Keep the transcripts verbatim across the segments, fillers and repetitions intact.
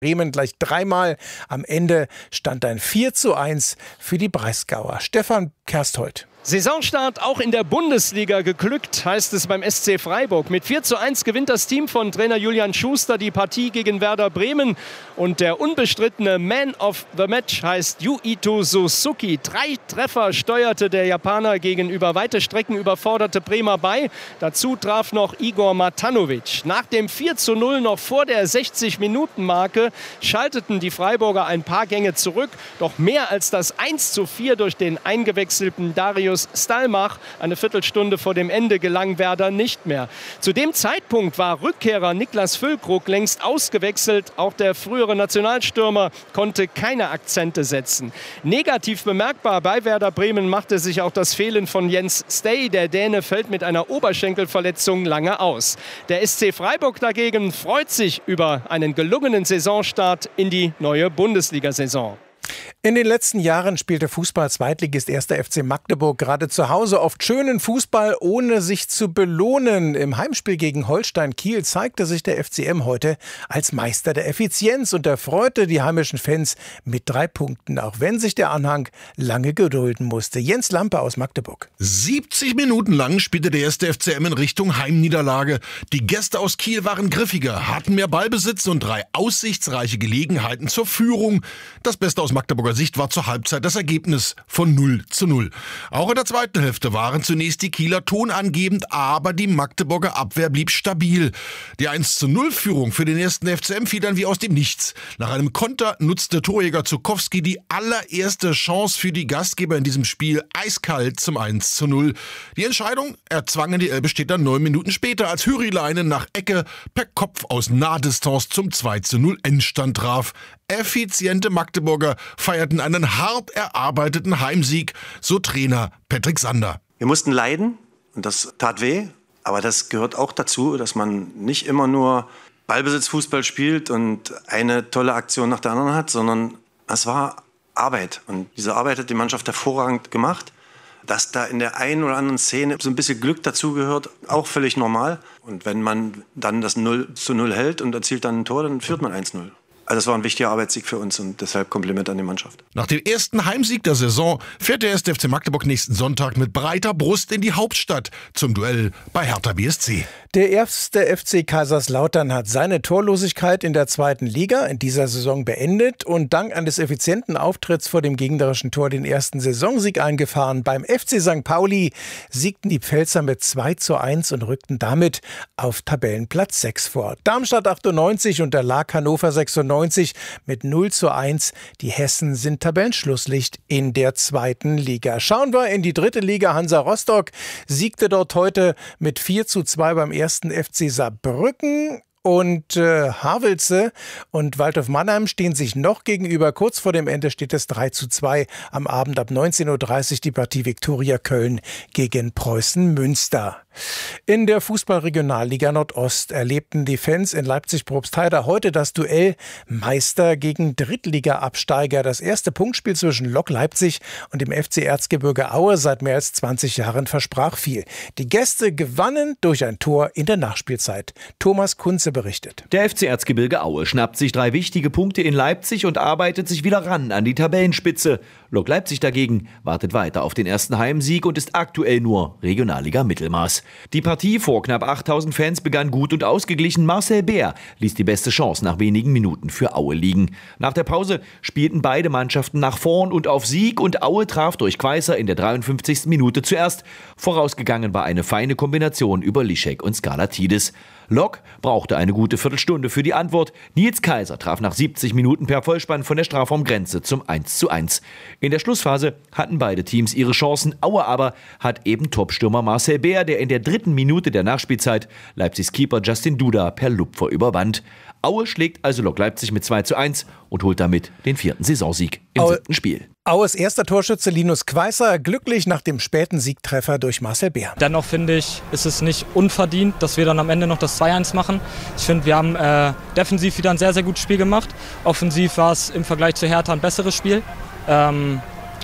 Bremen gleich dreimal. Am Ende stand ein vier zu eins für die Breisgauer. Stefan Kersthold. Saisonstart auch in der Bundesliga geglückt, heißt es beim S C Freiburg. Mit vier zu eins gewinnt das Team von Trainer Julian Schuster die Partie gegen Werder Bremen. Und der unbestrittene Man of the Match heißt Yuito Suzuki. Drei Treffer steuerte der Japaner gegen über weite Strecken überforderte Bremer bei. Dazu traf noch Igor Matanovic. Nach dem vier zu null noch vor der sechzig-Minuten-Marke schalteten die Freiburger ein paar Gänge zurück. Doch mehr als das eins zu vier durch den eingewechselten Darius Stalmach eine Viertelstunde vor dem Ende gelang Werder nicht mehr. Zu dem Zeitpunkt war Rückkehrer Niklas Füllkrug längst ausgewechselt. Auch der frühere Nationalstürmer konnte keine Akzente setzen. Negativ bemerkbar bei Werder Bremen machte sich auch das Fehlen von Jens Stay. Der Däne fällt mit einer Oberschenkelverletzung lange aus. Der S C Freiburg dagegen freut sich über einen gelungenen Saisonstart in die neue Bundesliga-Saison. In den letzten Jahren spielte Fußball-Zweitligist erster F C Magdeburg gerade zu Hause oft schönen Fußball, ohne sich zu belohnen. Im Heimspiel gegen Holstein Kiel zeigte sich der F C M heute als Meister der Effizienz und erfreute die heimischen Fans mit drei Punkten, auch wenn sich der Anhang lange gedulden musste. Jens Lampe aus Magdeburg. siebzig Minuten lang spielte der erste F C M in Richtung Heimniederlage. Die Gäste aus Kiel waren griffiger, hatten mehr Ballbesitz und drei aussichtsreiche Gelegenheiten zur Führung. Das Beste aus Magdeburger Sicht war zur Halbzeit das Ergebnis von null zu null. Auch in der zweiten Hälfte waren zunächst die Kieler tonangebend, aber die Magdeburger Abwehr blieb stabil. Die eins zu null Führung für den ersten F C M fiel dann wie aus dem Nichts. Nach einem Konter nutzte Torjäger Zukowski die allererste Chance für die Gastgeber in diesem Spiel eiskalt zum eins zu null. Die Entscheidung erzwangen die Elbstädter neun Minuten später, als Hürileinen nach Ecke per Kopf aus Nahdistanz zum zwei zu null Endstand traf. Effiziente Magdeburger feierten einen hart erarbeiteten Heimsieg, so Trainer Patrick Sander. Wir mussten leiden und das tat weh, aber das gehört auch dazu, dass man nicht immer nur Ballbesitzfußball spielt und eine tolle Aktion nach der anderen hat, sondern es war Arbeit und diese Arbeit hat die Mannschaft hervorragend gemacht. Dass da in der einen oder anderen Szene so ein bisschen Glück dazugehört, auch völlig normal. Und wenn man dann das null zu null hält und erzielt dann ein Tor, dann führt man eins null. Also es war ein wichtiger Arbeitssieg für uns und deshalb Kompliment an die Mannschaft. Nach dem ersten Heimsieg der Saison fährt der erste F C Magdeburg nächsten Sonntag mit breiter Brust in die Hauptstadt zum Duell bei Hertha B S C. Der erste F C Kaiserslautern hat seine Torlosigkeit in der zweiten Liga in dieser Saison beendet und dank eines effizienten Auftritts vor dem gegnerischen Tor den ersten Saisonsieg eingefahren. Beim F C Sankt Pauli siegten die Pfälzer mit zwei zu eins und rückten damit auf Tabellenplatz sechs vor. Darmstadt achtundneunzig unterlag Hannover sechsundneunzig mit null zu eins. Die Hessen sind Tabellenschlusslicht in der zweiten Liga. Schauen wir in die dritte Liga. Hansa Rostock siegte dort heute mit vier zu zwei beim ersten F C Saarbrücken. Und äh, Havelse und Waldhof Mannheim stehen sich noch gegenüber. Kurz vor dem Ende steht es drei zu zwei. Am Abend ab neunzehn Uhr dreißig die Partie Viktoria Köln gegen Preußen Münster. In der Fußball-Regionalliga Nordost erlebten die Fans in Leipzig-Probstheida heute das Duell Meister gegen Drittliga-Absteiger. Das erste Punktspiel zwischen Lok Leipzig und dem F C Erzgebirge Aue seit mehr als zwanzig Jahren versprach viel. Die Gäste gewannen durch ein Tor in der Nachspielzeit. Thomas Kunze berichtet. Der F C Erzgebirge Aue schnappt sich drei wichtige Punkte in Leipzig und arbeitet sich wieder ran an die Tabellenspitze. Lok Leipzig dagegen wartet weiter auf den ersten Heimsieg und ist aktuell nur Regionalliga Mittelmaß. Die Partie vor knapp achttausend Fans begann gut und ausgeglichen. Marcel Bär ließ die beste Chance nach wenigen Minuten für Aue liegen. Nach der Pause spielten beide Mannschaften nach vorn und auf Sieg und Aue traf durch Quaißer in der dreiundfünfzigsten Minute zuerst. Vorausgegangen war eine feine Kombination über Lischek und Skarlatidis. Lok brauchte eine gute Viertelstunde für die Antwort. Nils Kaiser traf nach siebzig Minuten per Vollspann von der Strafraumgrenze zum eins zu eins. In der Schlussphase hatten beide Teams ihre Chancen. Aue aber hat eben Topstürmer Marcel Bär, der in der dritten Minute der Nachspielzeit Leipzigs Keeper Justin Duda per Lupfer überwand. Aue schlägt also Lok Leipzig mit zwei zu eins und holt damit den vierten Saisonsieg im Aue, siebten Spiel. Aues erster Torschütze Linus Quaißer glücklich nach dem späten Siegtreffer durch Marcel Bär. Dennoch finde ich, ist es nicht unverdient, dass wir dann am Ende noch das zwei eins machen. Ich finde, wir haben äh, defensiv wieder ein sehr, sehr gutes Spiel gemacht. Offensiv war es im Vergleich zu Hertha ein besseres Spiel. Ähm,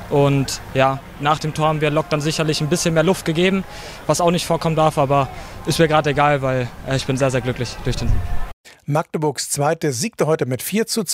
und ja, nach dem Tor haben wir Lok dann sicherlich ein bisschen mehr Luft gegeben, was auch nicht vorkommen darf, aber ist mir gerade egal, weil äh, ich bin sehr, sehr glücklich durch den Sieg. Magdeburgs Zweite siegte heute mit vier zu zwei.